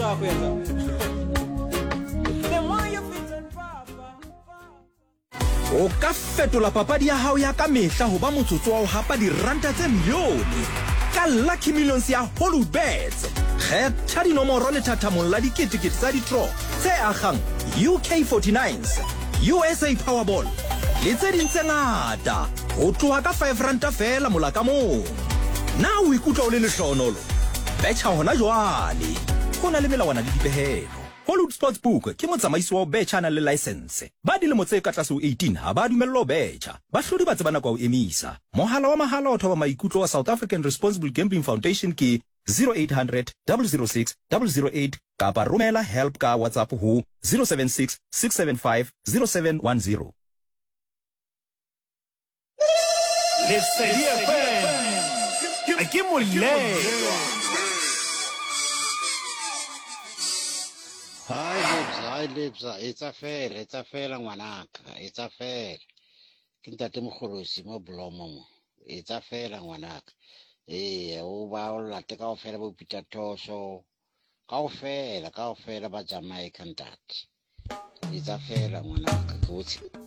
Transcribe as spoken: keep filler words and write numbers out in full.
O ka fetola papadi ya hao ya ka mehla ho ba motsotso wa ho hapa diranta tse milione ka Lucky Millions ya Hollywoodbets. Kgetha dinomoro le thathamong la diketekete tsa di-draw tse akgang U K forty-nines, U S A Powerball le tse ding tse ngata ho tloha ka five ranta fela mola ka mong. Na o ikutlwa o le lehlohonolo? Betcha hona jwale. Ho na le melawana le dipehelo. Hollywood Sportsbook ke motsamaisi wa betcha na le license. Ba dilemo tse ka tlase ho eighteen ha ba dumellwa ho betcha. Bahlodi ba tsebana kwa ho emisa. Mohala wa mahala o thoba maikutlo wa South African Responsible Gambling Foundation ke zero eight hundred, double oh six, double oh eight kapa romela help ka WhatsApp ho zero seven six, six seven five, zero seven one zero. Lesedi F M. Ke moleng. Hi lips, hi lips, it's a fair, it's a fair ngwanaka, it's a fair. Ke ntate Mogolosi mo Blomo. It's a fair ngwanaka. Eh, o ba o late kaofela bo Peter Toso. Kaofela, kaofela ba Jamaica ntate. It's a fair ngwanaka, ke botse.